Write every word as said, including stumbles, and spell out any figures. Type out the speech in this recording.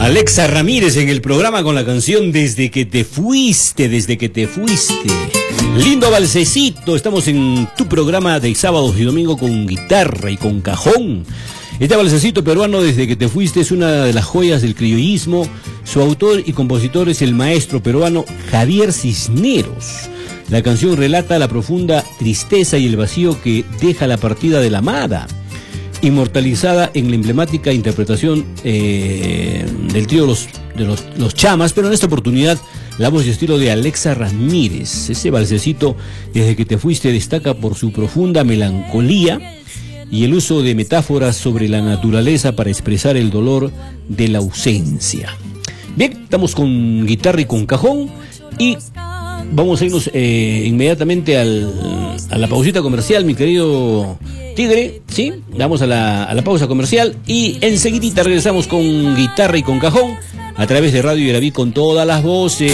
Alexa Ramírez en el programa con la canción Desde que te fuiste, desde que te fuiste. Lindo balsecito, estamos en tu programa de sábados y domingo con guitarra y con cajón. Este balsecito peruano, Desde que te fuiste, es una de las joyas del criollismo. Su autor y compositor es el maestro peruano Javier Cisneros. La canción relata la profunda tristeza y el vacío que deja la partida de la amada, inmortalizada en la emblemática interpretación eh, del trío los, de los, los Chamas, pero en esta oportunidad la voz y estilo de Alexa Ramírez. Ese balsecito, Desde que te fuiste, destaca por su profunda melancolía y el uso de metáforas sobre la naturaleza para expresar el dolor de la ausencia. Bien, estamos con guitarra y con cajón y vamos a irnos eh, inmediatamente al, a la pausita comercial, mi querido Tigre, ¿sí? Vamos a la, a la pausa comercial y enseguidita regresamos con guitarra y con cajón a través de Radio Yaraví con todas las voces.